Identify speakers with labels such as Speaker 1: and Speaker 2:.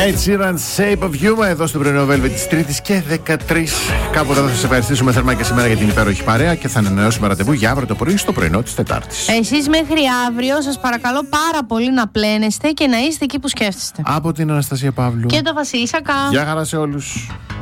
Speaker 1: Ed Sheeran, Shape of You, εδώ στο πρωινό Velvet της Τρίτης και 13. Κάποτε θα σας ευχαριστήσουμε θερμά και σήμερα για την υπέροχη παρέα και θα ανανεώσουμε ραντεβού για αύριο το πρωί στο πρωινό της Τετάρτης.
Speaker 2: Εσείς μέχρι αύριο σας παρακαλώ πάρα πολύ να πλένεστε και να είστε εκεί που σκέφτεστε.
Speaker 1: Από την Αναστασία Παύλου
Speaker 2: και το Βασίλη Σακά.
Speaker 1: Γεια χαρά σε όλους.